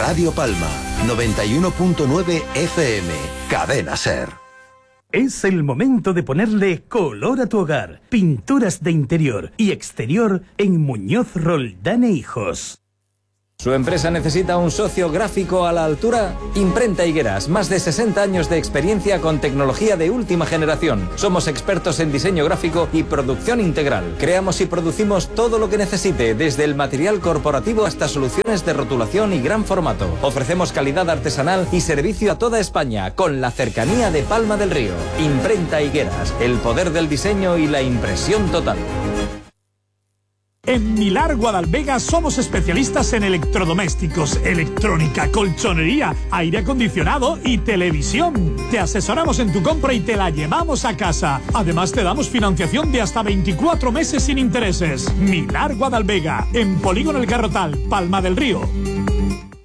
Radio Palma, 91.9 FM, Cadena SER. Es el momento de ponerle color a tu hogar. Pinturas de interior y exterior en Muñoz Roldán e Hijos. ¿Su empresa necesita un socio gráfico a la altura? Imprenta Higueras, más de 60 años de experiencia con tecnología de última generación. Somos expertos en diseño gráfico y producción integral. Creamos y producimos todo lo que necesite, desde el material corporativo hasta soluciones de rotulación y gran formato. Ofrecemos calidad artesanal y servicio a toda España, con la cercanía de Palma del Río. Imprenta Higueras, el poder del diseño y la impresión total. En Milar Guadalvega somos especialistas en electrodomésticos, electrónica, colchonería, aire acondicionado y televisión. Te asesoramos en tu compra y te la llevamos a casa. Además te damos financiación de hasta 24 meses sin intereses. Milar Guadalvega, en Polígono El Garrotal, Palma del Río.